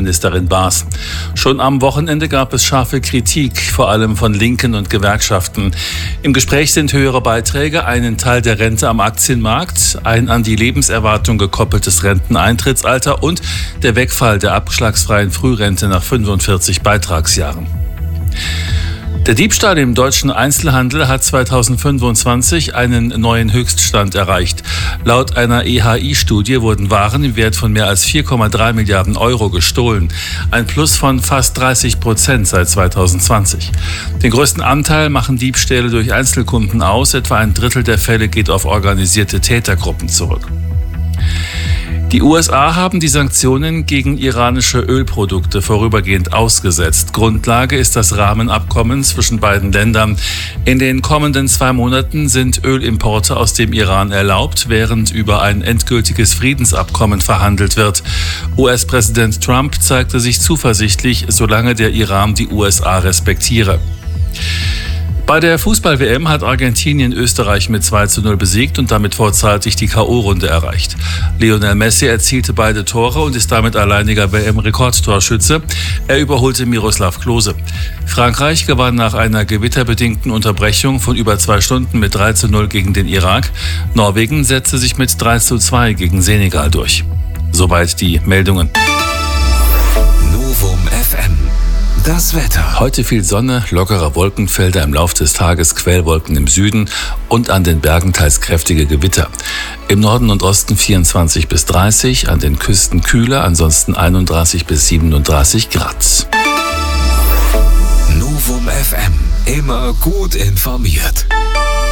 Finanzministerin Baas. Schon am Wochenende gab es scharfe Kritik, vor allem von Linken und Gewerkschaften. Im Gespräch sind höhere Beiträge, einen Teil der Rente am Aktienmarkt, ein an die Lebenserwartung gekoppeltes Renteneintrittsalter und der Wegfall der abschlagsfreien Frührente nach 45 Beitragsjahren. Der Diebstahl im deutschen Einzelhandel hat 2025 einen neuen Höchststand erreicht. Laut einer EHI-Studie wurden Waren im Wert von mehr als 4,3 Milliarden Euro gestohlen. Ein Plus von fast 30% seit 2020. Den größten Anteil machen Diebstähle durch Einzelkunden aus. Etwa ein Drittel der Fälle geht auf organisierte Tätergruppen zurück. Die USA haben die Sanktionen gegen iranische Ölprodukte vorübergehend ausgesetzt. Grundlage ist das Rahmenabkommen zwischen beiden Ländern. In den kommenden 2 Monaten sind Ölimporte aus dem Iran erlaubt, während über ein endgültiges Friedensabkommen verhandelt wird. US-Präsident Trump zeigte sich zuversichtlich, solange der Iran die USA respektiere. Bei der Fußball-WM hat Argentinien Österreich mit 2:0 besiegt und damit vorzeitig die K.O.-Runde erreicht. Lionel Messi erzielte beide Tore und ist damit alleiniger WM-Rekordtorschütze. Er überholte Miroslav Klose. Frankreich gewann nach einer gewitterbedingten Unterbrechung von über 2 Stunden mit 3:0 gegen den Irak. Norwegen setzte sich mit 3:2 gegen Senegal durch. Soweit die Meldungen. Novum FM. Das Wetter. Heute viel Sonne, lockerer Wolkenfelder im Lauf des Tages, Quellwolken im Süden und an den Bergen teils kräftige Gewitter. Im Norden und Osten 24 bis 30, an den Küsten kühler, ansonsten 31 bis 37 Grad. Novum FM. Immer gut informiert.